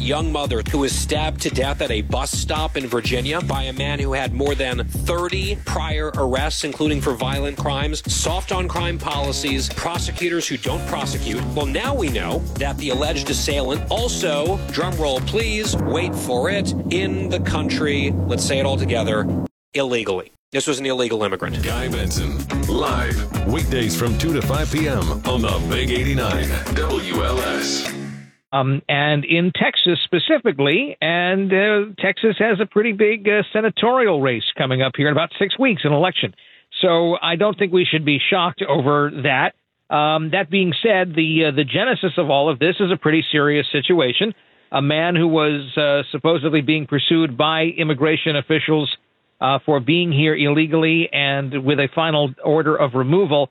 young mother who was stabbed to death at a bus stop in Virginia by a man who had more than 30 prior arrests, including for violent crimes, soft on crime policies, prosecutors who don't prosecute. Well, now we know that the alleged assailant also, drumroll please, wait for it, in the country, let's say it all together, illegally. This was an illegal immigrant. Guy Benson, live, weekdays from 2 to 5 p.m. on the Big 89 WLS. And in Texas specifically, and Texas has a pretty big senatorial race coming up here in about 6 weeks, an election. So I don't think we should be shocked over that. That being said, the genesis of all of this is a pretty serious situation. A man who was supposedly being pursued by immigration officials for being here illegally and with a final order of removal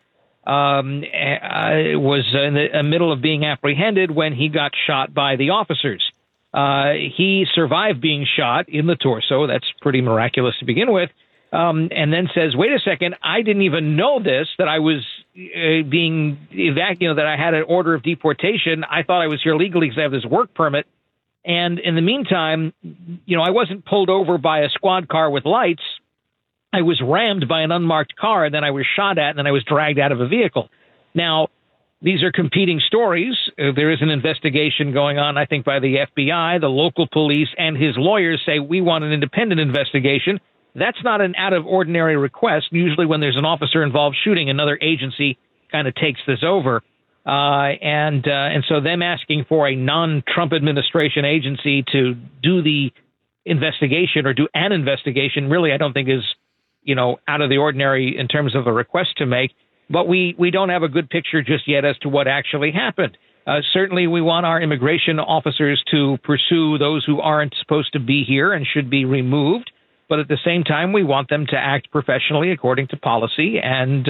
was in the middle of being apprehended when he got shot by the officers. He survived being shot in the torso. That's pretty miraculous to begin with. And then says, wait a second, I didn't even know this, that I was being evacuated, that I had an order of deportation. I thought I was here legally because I have this work permit. And in the meantime, I wasn't pulled over by a squad car with lights. I was rammed by an unmarked car, and then I was shot at, and then I was dragged out of a vehicle. Now, these are competing stories. There is an investigation going on, I think, by the FBI. The local police and his lawyers say, we want an independent investigation. That's not an out-of-ordinary request. Usually when there's an officer involved shooting, another agency kind of takes this over. And so them asking for a non-Trump administration agency to do the investigation or do an investigation really, I don't think is, out of the ordinary in terms of a request to make. But we don't have a good picture just yet as to what actually happened. Certainly we want our immigration officers to pursue those who aren't supposed to be here and should be removed. But at the same time, we want them to act professionally according to policy and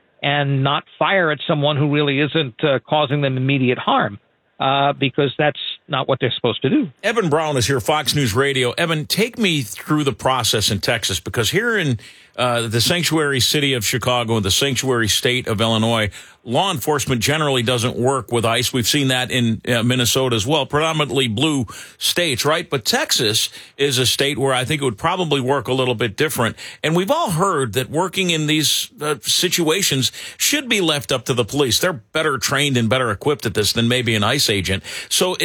not fire at someone who really isn't causing them immediate harm, because that's not what they're supposed to do. Evan Brown is here, Fox News Radio. Evan, take me through the process in Texas, because here in the sanctuary city of Chicago and the sanctuary state of Illinois, law enforcement generally doesn't work with ICE. We've seen that in Minnesota as well, predominantly blue states, right? But Texas is a state where I think it would probably work a little bit different. And we've all heard that working in these situations should be left up to the police. They're better trained and better equipped at this than maybe an ICE agent. So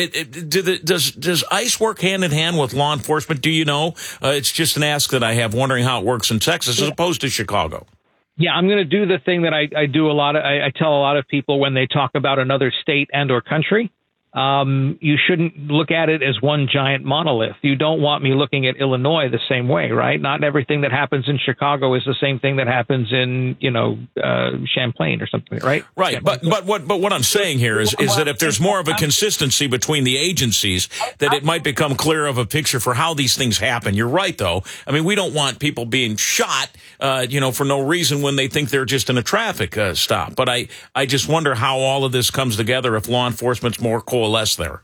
does ICE work hand in hand with law enforcement? Do you know? It's just an ask that I have, wondering how it works in Texas as opposed to Chicago. Yeah, I'm going to do the thing that I do a lot. I tell a lot of people when they talk about another state and or country. You shouldn't look at it as one giant monolith. You don't want me looking at Illinois the same way, right? Not everything that happens in Chicago is the same thing that happens in, Champlain or something, right? Right. But what I'm saying here is that if there's more of a consistency between the agencies, that it might become clearer of a picture for how these things happen. You're right, though. I mean, we don't want people being shot, for no reason when they think they're just in a traffic stop. But I just wonder how all of this comes together if law enforcement's more coalesce there.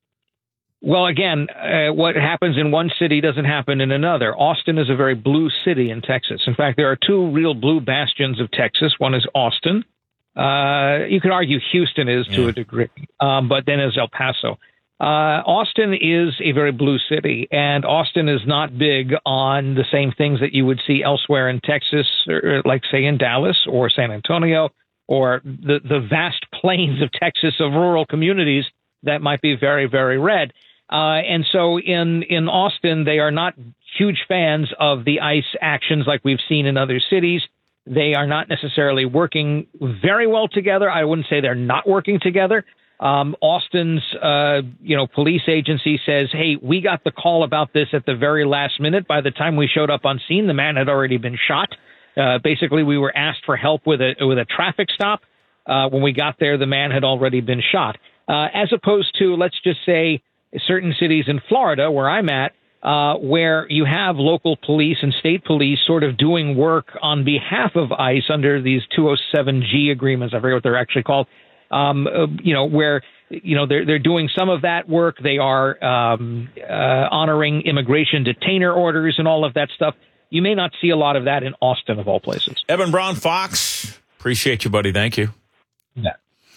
Well, again, what happens in one city doesn't happen in another. Austin is a very blue city in Texas. In fact, there are two real blue bastions of Texas. One is Austin. You could argue Houston is to a degree, but then is El Paso. Austin is a very blue city, and Austin is not big on the same things that you would see elsewhere in Texas, or like, say, in Dallas or San Antonio, or the vast plains of Texas of rural communities that might be very, very red. And so in Austin, they are not huge fans of the ICE actions like we've seen in other cities. They are not necessarily working very well together. I wouldn't say they're not working together. Austin's, police agency says, hey, we got the call about this at the very last minute. By the time we showed up on scene, the man had already been shot. Basically, we were asked for help with a traffic stop. When we got there, the man had already been shot. As opposed to, let's just say, certain cities in Florida, where I'm at, where you have local police and state police sort of doing work on behalf of ICE under these 207G agreements. I forget what they're actually called. Where they're doing some of that work. They are honoring immigration detainer orders and all of that stuff. You may not see a lot of that in Austin, of all places. Evan Brown, Fox. Appreciate you, buddy. Thank you. Yeah.